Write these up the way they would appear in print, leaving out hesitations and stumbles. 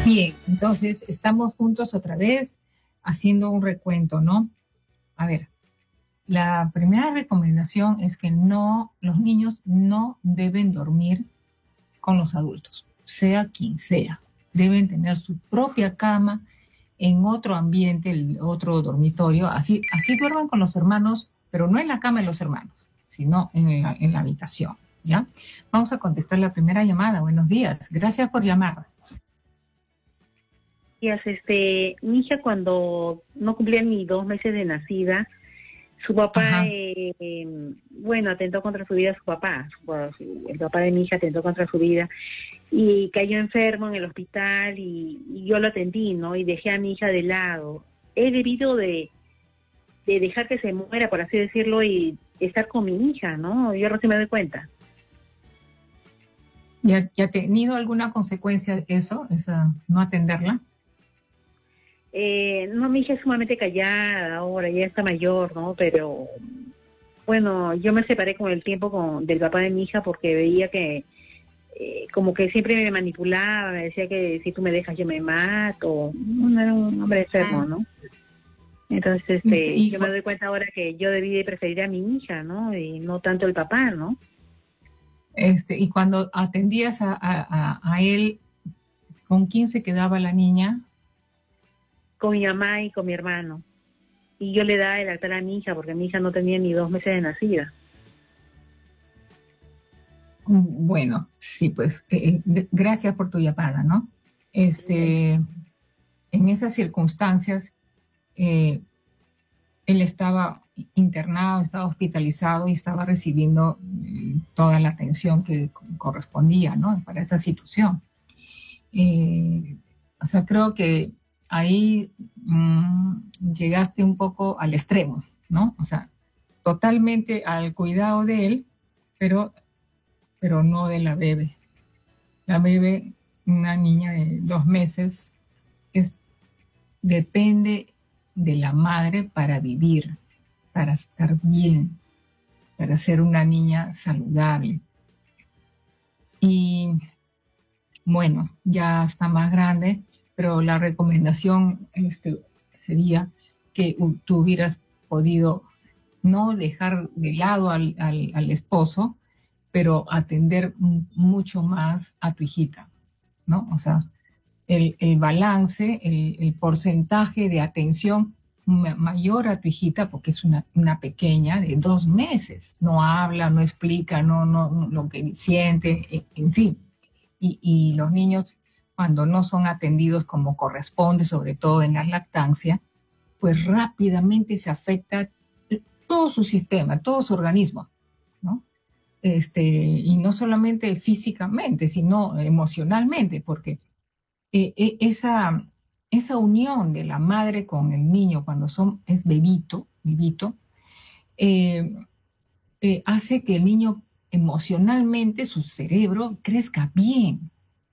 Bien, entonces estamos juntos otra vez haciendo un recuento, ¿no? A ver, la primera recomendación es que los niños no deben dormir con los adultos, sea quien sea. Deben tener su propia cama en otro ambiente, otro dormitorio. Así duerman con los hermanos, pero no en la cama de los hermanos, sino en la habitación, ¿ya? Vamos a contestar la primera llamada. Buenos días. Gracias por llamar. Mi hija cuando no cumplía ni 2 meses de nacida, su papá, atentó contra su vida, el papá de mi hija atentó contra su vida y cayó enfermo en el hospital y yo lo atendí, ¿no? Y dejé a mi hija de lado. He debido de dejar que se muera, por así decirlo, y estar con mi hija, ¿no? Yo recién me doy cuenta. ¿Ya ha tenido alguna consecuencia eso, no atenderla? No, mi hija es sumamente callada ahora, ya está mayor, ¿no? Pero, bueno, yo me separé con el tiempo del papá de mi hija porque veía que como que siempre me manipulaba, me decía que si tú me dejas yo me mato. No, era un hombre enfermo, ¿no? Entonces, yo me doy cuenta ahora que yo debí de preferir a mi hija, ¿no? Y no tanto el papá, ¿no? Y cuando atendías a él, ¿con quién se quedaba la niña? Con mi mamá y con mi hermano. Y yo le daba el lactar a mi hija porque mi hija no tenía ni 2 meses de nacida. Bueno, sí, pues gracias por tu llamada, ¿no? En esas circunstancias, él estaba internado, estaba hospitalizado y estaba recibiendo toda la atención que correspondía, ¿no? Para esa situación. Creo que ahí llegaste un poco al extremo, ¿no? O sea, totalmente al cuidado de él, pero no de la bebé. La bebé, una niña de 2 meses, depende de la madre para vivir, para estar bien, para ser una niña saludable. Y bueno, ya está más grande, pero la recomendación sería que tú hubieras podido no dejar de lado al esposo, pero atender mucho más a tu hijita, ¿no? O sea, el balance, el porcentaje de atención mayor a tu hijita, porque es una pequeña de 2 meses, no habla, no explica, no lo que siente, en fin. Y los niños, cuando no son atendidos como corresponde, sobre todo en la lactancia, pues rápidamente se afecta todo su sistema, todo su organismo, ¿no? Y no solamente físicamente, sino emocionalmente, porque esa unión de la madre con el niño cuando es bebito, hace que el niño emocionalmente, su cerebro, crezca bien.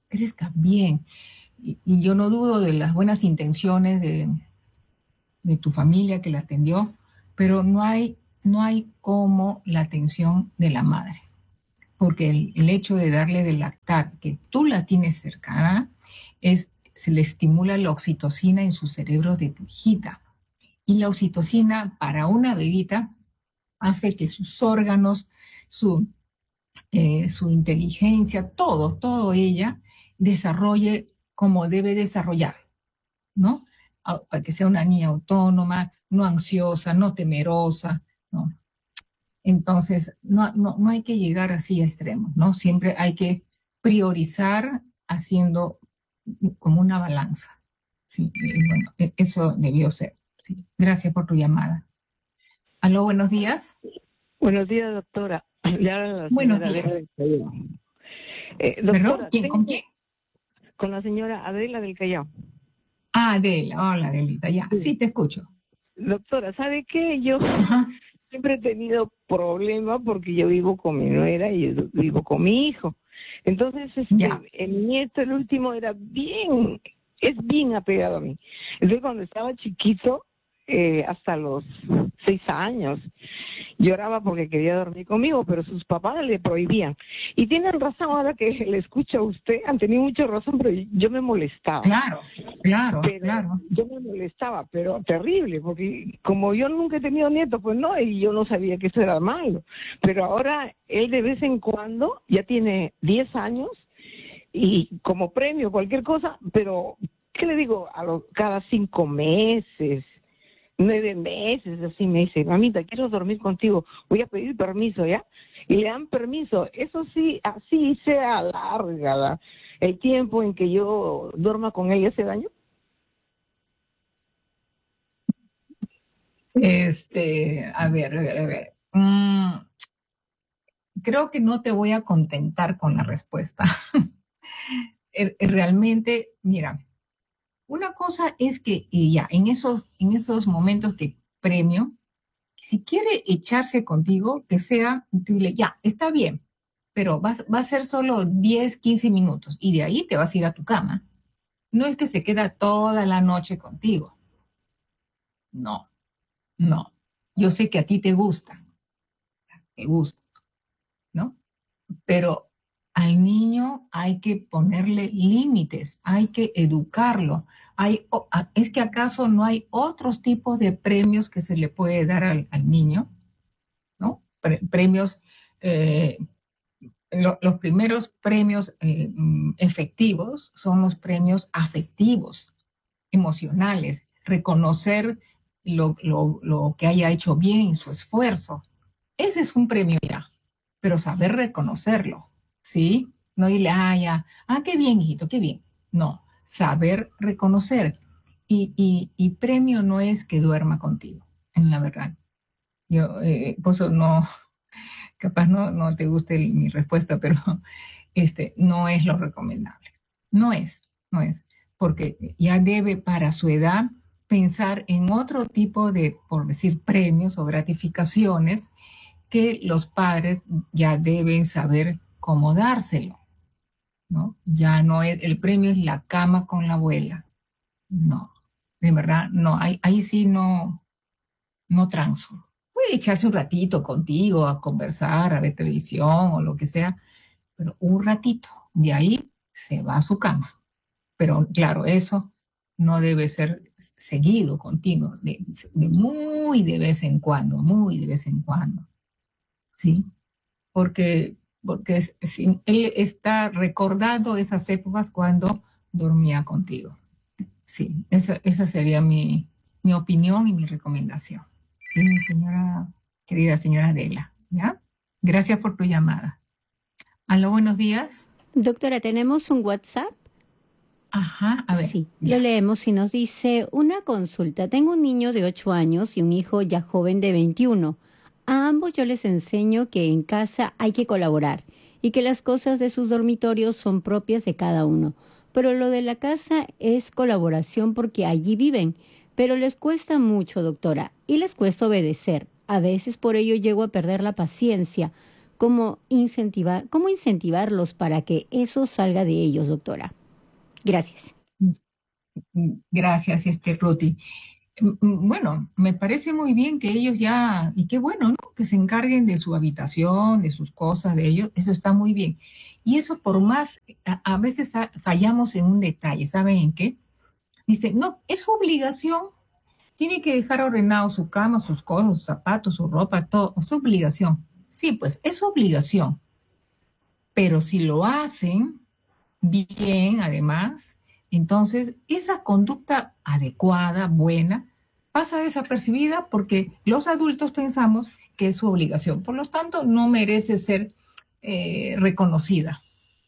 Y yo no dudo de las buenas intenciones de tu familia que la atendió, pero no hay como la atención de la madre. Porque el hecho de darle de lactar, que tú la tienes cercana, se le estimula la oxitocina en su cerebro de tu hijita. Y la oxitocina para una bebita hace que sus órganos, su inteligencia, todo ella desarrolle como debe desarrollar, ¿no? Para que sea una niña autónoma, no ansiosa, no temerosa, ¿no? Entonces, no hay que llegar así a extremos, ¿no? Siempre hay que priorizar haciendo como una balanza. Sí, bueno, eso debió ser. Sí. Gracias por tu llamada. Aló, buenos días. Buenos días, doctora. Buenos días. Doctora, ¿Perdón? ¿Con quién? Con la señora Adela del Callao. Ah, Adela. Hola, Adelita. Ya, sí, te escucho. Doctora, ¿sabe qué? Yo siempre he tenido problemas porque yo vivo con mi nuera y yo vivo con mi hijo. Entonces, el nieto, el último, es bien apegado a mí. Entonces, cuando estaba chiquito, hasta los 6 años, lloraba porque quería dormir conmigo, pero sus papás le prohibían. Y tienen razón, ahora que le escucho a usted, han tenido mucha razón, pero yo me molestaba. Claro, claro, Pero claro. yo me molestaba, pero terrible, porque como yo nunca he tenido nietos, pues no, y yo no sabía que eso era malo. Pero ahora él de vez en cuando, ya tiene 10 años, y como premio cualquier cosa, pero, ¿qué le digo? Cada 5 meses, 9 meses, así me dice, mamita, quiero dormir contigo, voy a pedir permiso, ¿ya? Y le dan permiso. Eso sí, así se alarga el tiempo en que yo duerma con él y hace daño. A ver. Creo que no te voy a contentar con la respuesta. Realmente, mira, una cosa es que ya, en esos momentos que premio, si quiere echarse contigo, que sea, dile, ya, está bien, pero va a ser solo 10, 15 minutos y de ahí te vas a ir a tu cama. No es que se queda toda la noche contigo. No, no. Yo sé que a ti te gusta, ¿no? Pero al niño hay que ponerle límites, hay que educarlo. ¿Es que acaso no hay otros tipos de premios que se le puede dar al niño? ¿No? Premios, eh, los primeros premios efectivos son los premios afectivos, emocionales, reconocer lo que haya hecho bien en su esfuerzo. Ese es un premio ya, pero saber reconocerlo, ¿sí? No dile, ya, qué bien, hijito, qué bien. No, saber reconocer. Y premio no es que duerma contigo, en la verdad. Yo, por eso no, capaz no te guste mi respuesta, pero no es lo recomendable. No es, porque ya debe para su edad pensar en otro tipo de, por decir, premios o gratificaciones que los padres ya deben saber cómo dárselo, ¿no? Ya no es, el premio es la cama con la abuela. No, de verdad, no, ahí sí no transo. Puede echarse un ratito contigo a conversar, a ver televisión o lo que sea, pero un ratito, de ahí se va a su cama. Pero claro, eso no debe ser seguido, continuo, de muy de vez en cuando, muy de vez en cuando, ¿sí? Porque él está recordando esas épocas cuando dormía contigo. Sí, esa sería mi opinión y mi recomendación. Sí, mi señora, querida señora Adela, ¿ya? Gracias por tu llamada. Aló, buenos días. Doctora, tenemos un WhatsApp. Ajá, a ver. Sí, Ya. lo leemos y nos dice, una consulta. Tengo un niño de 8 años y un hijo ya joven de 21. A ambos yo les enseño que en casa hay que colaborar y que las cosas de sus dormitorios son propias de cada uno. Pero lo de la casa es colaboración porque allí viven. Pero les cuesta mucho, doctora, y les cuesta obedecer. A veces por ello llego a perder la paciencia. ¿Cómo incentivarlos para que eso salga de ellos, doctora? Gracias. Gracias, Ruti. Bueno, me parece muy bien que ellos ya, y qué bueno, ¿no? Que se encarguen de su habitación, de sus cosas, de ellos, eso está muy bien. Y eso por más, a veces fallamos en un detalle, ¿saben en qué? Dice, no, es su obligación, tiene que dejar ordenado su cama, sus cosas, sus zapatos, su ropa, todo, es su obligación. Sí, pues es su obligación, pero si lo hacen bien, además, entonces esa conducta adecuada, buena, pasa desapercibida porque los adultos pensamos que es su obligación. Por lo tanto, no merece ser reconocida.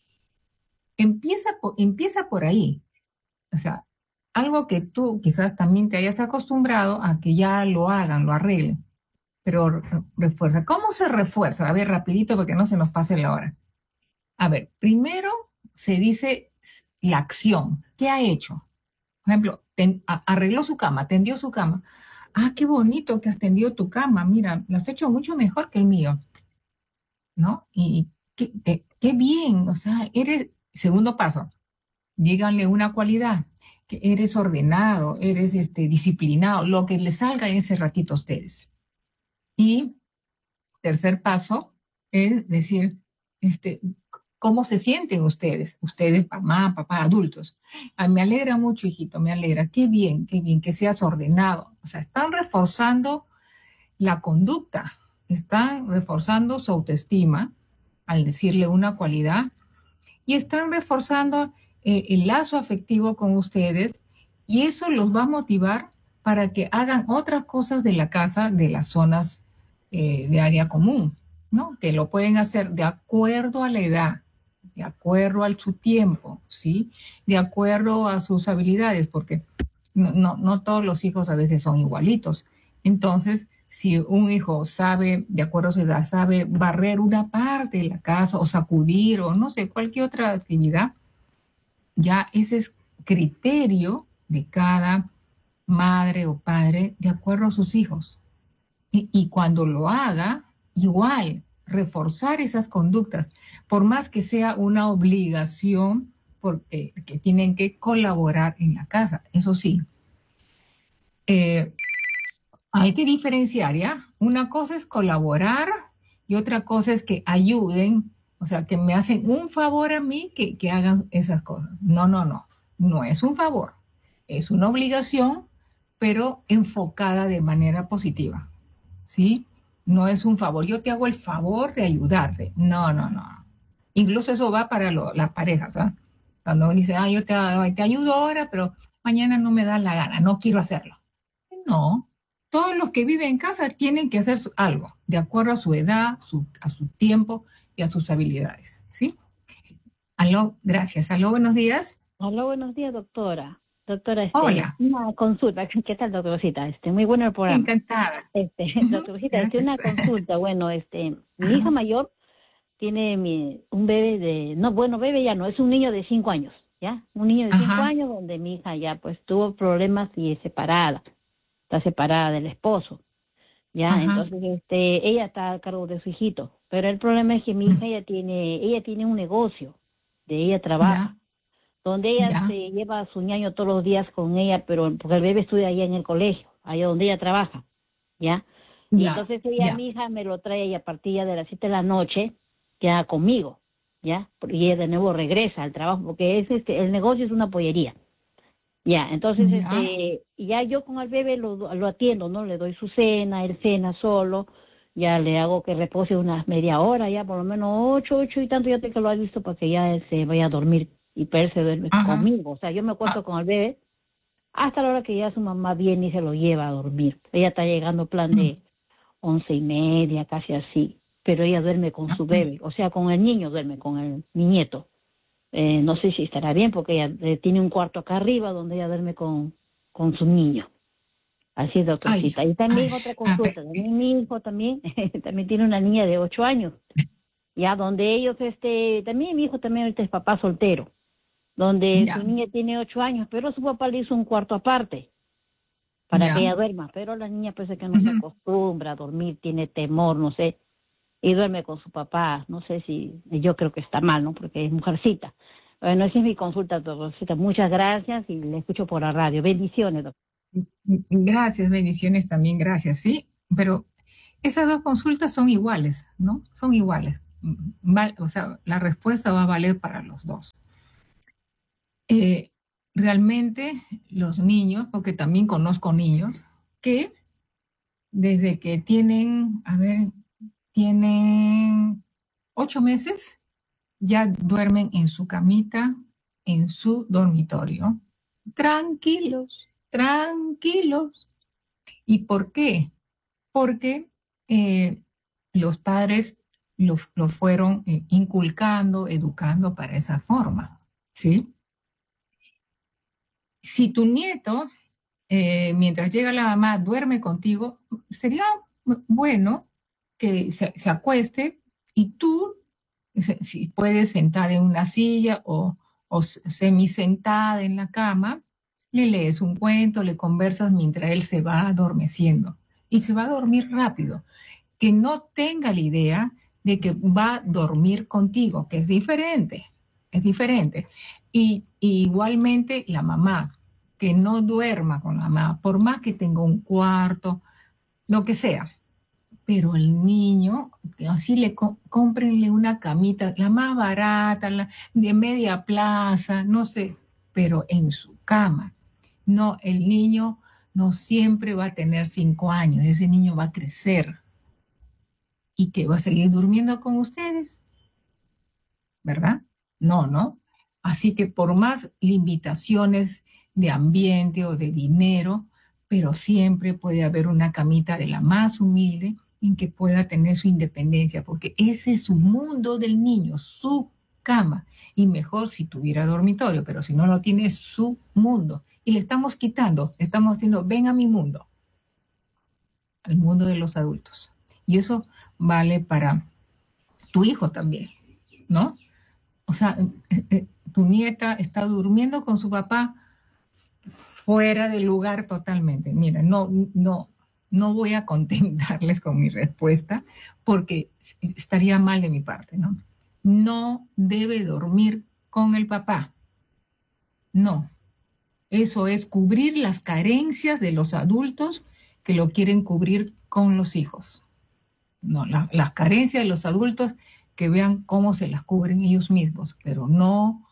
Empieza por ahí. O sea, algo que tú quizás también te hayas acostumbrado a que ya lo hagan, lo arreglen, pero refuerza. ¿Cómo se refuerza? A ver, rapidito porque no se nos pase la hora. A ver, primero se dice la acción. ¿Qué ha hecho? Por ejemplo, arregló su cama, tendió su cama. Qué bonito que has tendido tu cama. Mira, lo has hecho mucho mejor que el mío, ¿no? Y qué bien, o sea, segundo paso, díganle una cualidad, que eres ordenado, eres disciplinado, lo que les salga en ese ratito a ustedes. Y tercer paso es decir, ¿cómo se sienten ustedes? Ustedes, mamá, papá, adultos. Ay, me alegra mucho, hijito, me alegra. Qué bien, que seas ordenado. O sea, están reforzando la conducta, están reforzando su autoestima al decirle una cualidad y están reforzando el lazo afectivo con ustedes y eso los va a motivar para que hagan otras cosas de la casa, de las zonas de área común, ¿no? Que lo pueden hacer de acuerdo a la edad, de acuerdo a su tiempo, ¿sí? De acuerdo a sus habilidades, porque no todos los hijos a veces son igualitos. Entonces, si un hijo sabe, de acuerdo a su edad, sabe barrer una parte de la casa o sacudir o no sé, cualquier otra actividad, ya ese es criterio de cada madre o padre de acuerdo a sus hijos. Y cuando lo haga, igual, reforzar esas conductas, por más que sea una obligación, porque que tienen que colaborar en la casa. Eso sí, hay que diferenciar, ¿ya? Una cosa es colaborar y otra cosa es que ayuden, o sea, que me hacen un favor a mí que hagan esas cosas. No es un favor, es una obligación, pero enfocada de manera positiva, ¿sí? No es un favor, yo te hago el favor de ayudarte. No. Incluso eso va para las parejas, ¿ah? Cuando uno dice, yo te ayudo ahora, pero mañana no me da la gana, no quiero hacerlo. No, todos los que viven en casa tienen que hacer algo, de acuerdo a su edad, a su tiempo y a sus habilidades, ¿sí? Aló, gracias. Aló, buenos días. Hola, buenos días, doctora. Doctora, Hola. una consulta. ¿Qué tal, doctorcita? Muy bueno el programa. Encantada. Doctorcita, una consulta. Bueno, mi hija mayor tiene un bebé bebé ya no, es un niño de 5 años, ¿ya? Un niño de 5 años donde mi hija ya pues tuvo problemas y es separada. Está separada del esposo, ¿ya? Entonces, ella está a cargo de su hijito. Pero el problema es que mi hija ella tiene un negocio, ella trabaja. Donde ella se lleva a su ñaño todos los días con ella, pero porque el bebé estudia allá en el colegio, allá donde ella trabaja, ¿ya? Y entonces mi hija me lo trae y a partir ya de las 7 de la noche, ya conmigo, ¿ya? Y ella de nuevo regresa al trabajo, porque el negocio es una pollería, ¿ya? Entonces, ya yo con el bebé lo atiendo, ¿no? Le doy su cena, él cena solo, ya le hago que repose unas media hora, ya por lo menos 8 y tanto, ya te que lo ha visto para que ya él se vaya a dormir. Y Per se duerme conmigo, o sea, yo me acuesto con el bebé hasta la hora que ya su mamá viene y se lo lleva a dormir. Ella está llegando plan de 11:30, casi así, pero ella duerme con su bebé, o sea, con el niño duerme, con mi nieto. No sé si estará bien porque ella tiene un cuarto acá arriba donde ella duerme con su niño. Así es, doctorcita. Y también otra consulta, también mi hijo también tiene una niña de 8 años, ya donde ellos, también mi hijo también ahorita es papá soltero, donde su niña tiene 8 años, pero su papá le hizo un cuarto aparte para que ella duerma, pero la niña pues es que no se acostumbra a dormir, tiene temor, no sé, y duerme con su papá, no sé si, yo creo que está mal, ¿no? Porque es mujercita. Bueno, esa es mi consulta, doctorcita. Muchas gracias y le escucho por la radio. Bendiciones, doctor. Gracias, bendiciones también, gracias, sí, pero esas dos consultas son iguales, ¿no? Son iguales. O sea, la respuesta va a valer para los dos. Realmente los niños, porque también conozco niños, que desde que tienen 8 meses, ya duermen en su camita, en su dormitorio, tranquilos. ¿Y por qué? Porque los padres lo fueron inculcando, educando para esa forma, ¿sí? Si tu nieto, mientras llega la mamá, duerme contigo, sería bueno que se acueste y tú, si puedes sentar en una silla o semisentada en la cama, le lees un cuento, le conversas mientras él se va adormeciendo. Y se va a dormir rápido. Que no tenga la idea de que va a dormir contigo, que es diferente. Y igualmente la mamá, que no duerma con la mamá, por más que tenga un cuarto, lo que sea, pero el niño, así cómprenle una camita, la más barata, la de media plaza, no sé, pero en su cama. No, el niño no siempre va a tener 5 años, ese niño va a crecer y que va a seguir durmiendo con ustedes, ¿verdad? No, ¿no? Así que por más limitaciones de ambiente o de dinero, pero siempre puede haber una camita de la más humilde en que pueda tener su independencia, porque ese es su mundo del niño, su cama. Y mejor si tuviera dormitorio, pero si no lo tiene, es su mundo. Y le estamos quitando, le estamos diciendo, ven a mi mundo, al mundo de los adultos. Y eso vale para tu hijo también, ¿no? O sea, tu nieta está durmiendo con su papá fuera de lugar totalmente. Mira, no voy a contentarles con mi respuesta porque estaría mal de mi parte, ¿no? No debe dormir con el papá. No. Eso es cubrir las carencias de los adultos que lo quieren cubrir con los hijos. No, las carencias de los adultos que vean cómo se las cubren ellos mismos, pero no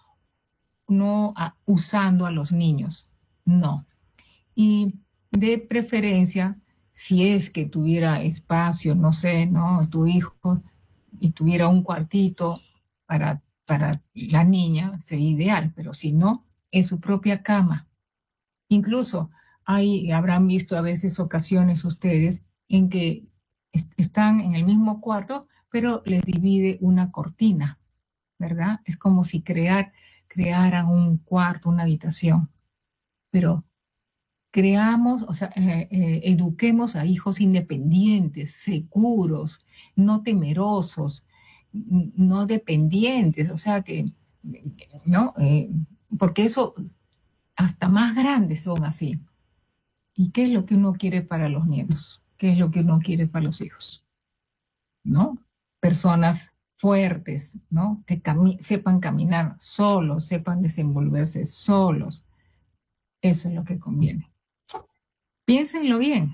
usando a los niños. No. Y de preferencia, si es que tuviera espacio, no sé, ¿no? Tu hijo y tuviera un cuartito para la niña, sería ideal, pero si no, en su propia cama. Incluso habrán visto a veces ocasiones ustedes en que están en el mismo cuarto, pero les divide una cortina, ¿verdad? Es como si crearan un cuarto, una habitación, pero creamos, o sea, eduquemos a hijos independientes, seguros, no temerosos, no dependientes, o sea que, ¿no? Porque eso, hasta más grandes son así. ¿Y qué es lo que uno quiere para los nietos? ¿Qué es lo que uno quiere para los hijos? ¿No? Personas fuertes, ¿no? Que sepan caminar solos, sepan desenvolverse solos. Eso es lo que conviene. Piénsenlo bien.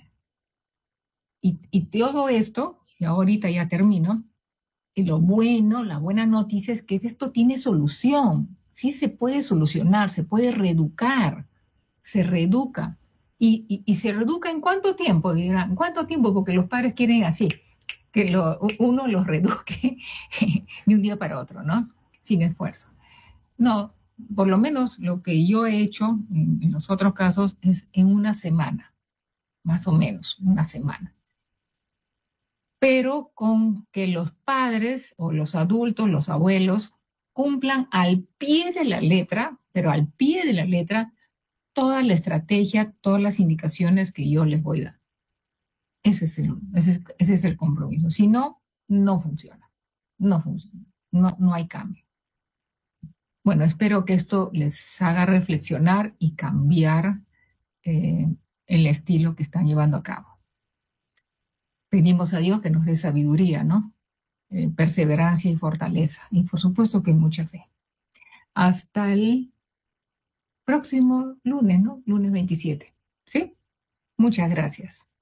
Y todo esto, y ahorita ya termino, y la buena noticia es que esto tiene solución. Sí se puede solucionar, se puede reeducar, se reeduca. ¿Y se reeduca en cuánto tiempo? Dirán, ¿cuánto tiempo? Porque los padres quieren así, que uno los reeduque de un día para otro, ¿no? Sin esfuerzo. No, por lo menos lo que yo he hecho en los otros casos es en una semana, más o menos, una semana. Pero con que los padres o los adultos, los abuelos, cumplan al pie de la letra, pero al pie de la letra, toda la estrategia, todas las indicaciones que yo les voy a dar. Ese es el compromiso. Si no, no funciona. No funciona. No hay cambio. Bueno, espero que esto les haga reflexionar y cambiar el estilo que están llevando a cabo. Pedimos a Dios que nos dé sabiduría, ¿no? Perseverancia y fortaleza. Y por supuesto que mucha fe. Hasta el próximo lunes, ¿no? Lunes 27. ¿Sí? Muchas gracias.